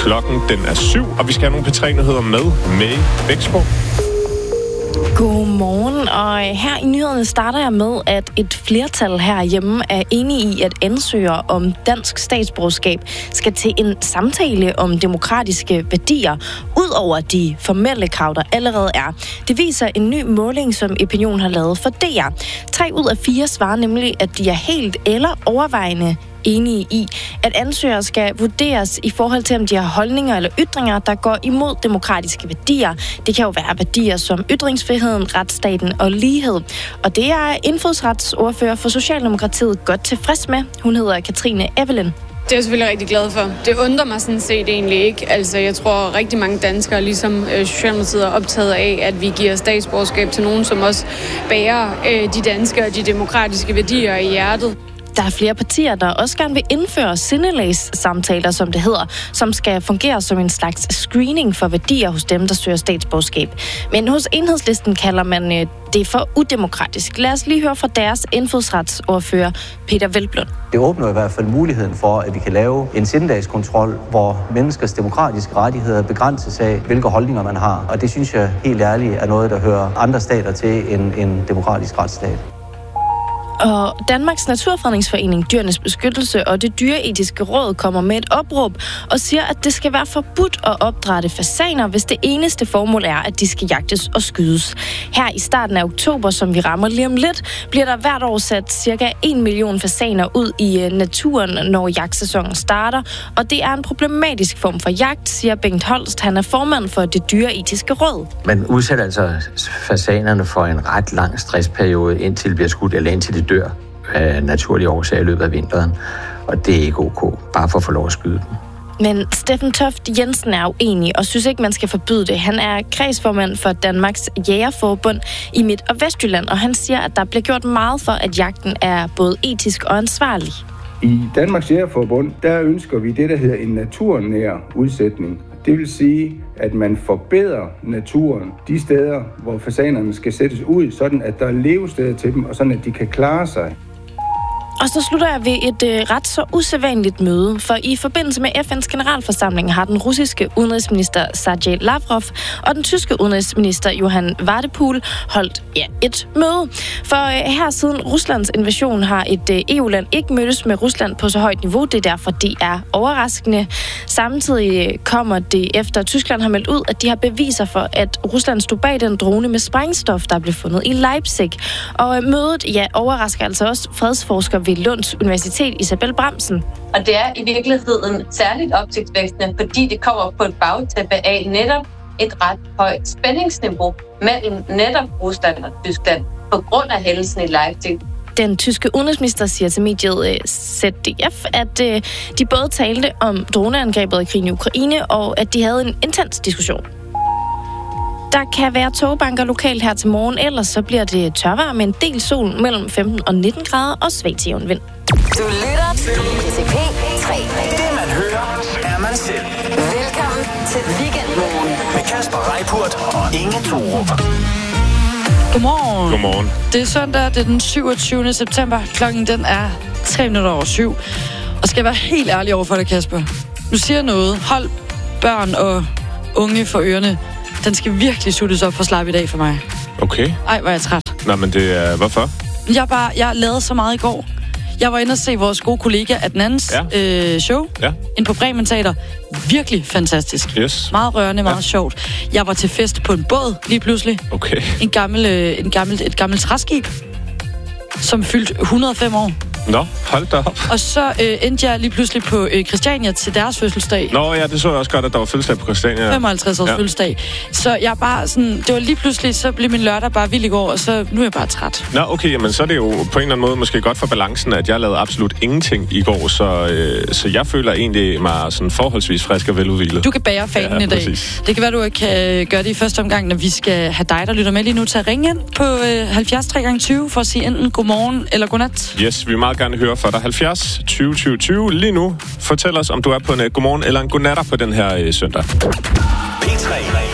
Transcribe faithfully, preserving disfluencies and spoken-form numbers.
Klokken den er syv, og vi skal have nogle P tre-nyheder med med Væksborg. Godmorgen, og her i nyhederne starter jeg med, at et flertal herhjemme er enige i, at ansøgere om dansk statsborgerskab skal til en samtale om demokratiske værdier, ud over de formelle krav, der allerede er. Det viser en ny måling, som Opinion har lavet for D R. Tre ud af fire svarer nemlig, at de er helt eller overvejende enige i, at ansøgere skal vurderes i forhold til, om de har holdninger eller ytringer, der går imod demokratiske værdier. Det kan jo være værdier som ytringsfriheden, retsstaten og lighed. Og det er indfødsretsordfører for Socialdemokratiet godt tilfreds med. Hun hedder Katrine Evelyn. Det er jeg selvfølgelig rigtig glad for. Det undrer mig sådan set egentlig ikke. Altså, jeg tror rigtig mange danskere, ligesom øh, Socialdemokratiet, er optaget af, at vi giver statsborgerskab til nogen, som også bærer øh, de danske og de demokratiske værdier i hjertet. Der er flere partier, der også gerne vil indføre sindelagssamtaler, som det hedder, som skal fungere som en slags screening for værdier hos dem, der søger statsborgerskab. Men hos Enhedslisten kalder man det for udemokratisk. Lad os lige høre fra deres indfødsretsordfører, Peter Hvelplund. Det åbner i hvert fald muligheden for, at vi kan lave en sindelagskontrol, hvor menneskers demokratiske rettigheder begrænses af, hvilke holdninger man har. Og det synes jeg helt ærligt er noget, der hører andre stater til en, en demokratisk retsstat. Og Danmarks Naturfredningsforening, Dyrenes Beskyttelse og det Dyreetiske Råd kommer med et opråb og siger, at det skal være forbudt at opdrætte fasaner, hvis det eneste formål er, at de skal jagtes og skydes. Her i starten af oktober, som vi rammer lige om lidt, bliver der hvert år sat cirka en million fasaner ud i naturen, når jagtsæsonen starter. Og det er en problematisk form for jagt, siger Bengt Holst. Han er formand for det Dyreetiske Råd. Man udsætter altså fasanerne for en ret lang stressperiode, indtil de bliver skudt eller indtil de dør af naturlige årsager i løbet af vinteren. Og det er ikke ok, bare for at få lov at skyde dem. Men Steffen Toft Jensen er uenig og synes ikke, man skal forbyde det. Han er kredsformand for Danmarks Jægerforbund i Midt- og Vestjylland, og han siger, at der bliver gjort meget for, at jagten er både etisk og ansvarlig. I Danmarks Jægerforbund, der ønsker vi det, der hedder en naturnær udsætning. Det vil sige, at man forbedrer naturen de steder, hvor fasanerne skal sættes ud, sådan at der er levesteder til dem, og sådan at de kan klare sig. Og så slutter jeg ved et øh, ret så usædvanligt møde, for i forbindelse med F N's generalforsamling har den russiske udenrigsminister Sergej Lavrov og den tyske udenrigsminister Johan Wadepool holdt ja, et møde. For øh, her siden Ruslands invasion har et øh, E U-land ikke mødtes med Rusland på så højt niveau. Det er derfor, de er overraskende. Samtidig kommer det efter, at Tyskland har meldt ud, at de har beviser for, at Rusland stod bag den drone med sprængstof, der blev fundet i Leipzig. Og øh, mødet ja, overrasker altså også fredsforsker ved Lunds Universitet, Isabel Bramsen. Og det er i virkeligheden særligt opsigtsvækkende, fordi det kommer på et bagtæppe af netop et ret højt spændingsniveau mellem netop Rusland og Tyskland på grund af hændelsen i Leipzig. Den tyske udenrigsminister siger til mediet Z D F, at de både talte om droneangrebet i krigen i Ukraine, og at de havde en intens diskussion. Der kan være togbanker lokalt her til morgen, ellers så bliver det tørvejr med en del sol mellem femten og nitten grader og svag til jævn vind. Du lytter til P tre. Det man hører, er man selv. Velkommen til Weekendmorgen med Kasper Reippurt og Inge Thorup. Godmorgen. Godmorgen. Det er søndag, det er den syvogtyvende september. Klokken den er tre minutter over syv. Og skal jeg være helt ærlig over for dig, Kasper. Du siger noget. Hold børn og unge for ørerne. Den skal virkelig suttes op for slap i dag for mig. Okay. Ej, hvor er jeg træt. Nå, men det er... Hvorfor? Jeg, bare, jeg lavede så meget i går. Jeg var inde og se vores gode kollega Adnans ja. øh, show. Ja. Inde på Bremen Teater. Virkelig fantastisk. Yes. Meget rørende, meget ja. sjovt. Jeg var til fest på en båd lige pludselig. Okay. En gammel, øh, en gammel, et gammelt træskib, som fyldte et hundrede og fem år. Nå, hold da op. Og så øh, endte jeg lige pludselig på øh, Christiania til deres fødselsdag. Nå ja, det så jeg også godt, at der var fødselsdag på Christiania. femoghalvtreds års ja. fødselsdag. Så jeg bare sådan, det var lige pludselig, så blev min lørdag bare vild i går, og så nu er jeg bare træt. Nå, okay, men så er det jo på en eller anden måde måske godt for balancen, at jeg lavede absolut ingenting i går, så, øh, så jeg føler egentlig mig sådan forholdsvis frisk og veludhvilet. Du kan bære fanen ja, i dag. Præcis. Det kan være, du kan gøre det i første omgang, når vi skal have dig, der lytter med lige nu, til at ringe ind på øh, halvfjerds tre gange tyve for at sige enten godmorgen eller godnat. Yes, vi vil meget gerne høre fra dig. halvfjerds tyve tyve tyve lige nu. Fortæl os, om du er på en uh, godmorgen eller en godnatter på den her uh, søndag. P tre